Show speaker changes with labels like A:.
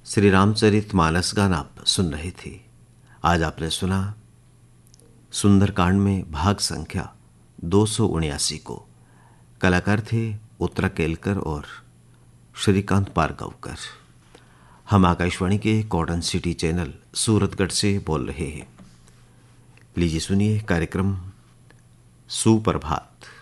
A: श्री रामचरितमानस गाना आप सुन रहे थे। आज आपने सुना सुंदरकांड में भाग संख्या 279 को। कलाकार थे उत्तरा केलकर और श्रीकांत पारगांवकर। हम आकाशवाणी के कॉटन सिटी चैनल सूरतगढ़ से बोल रहे हैं। लीजिए सुनिए कार्यक्रम सुप्रभात।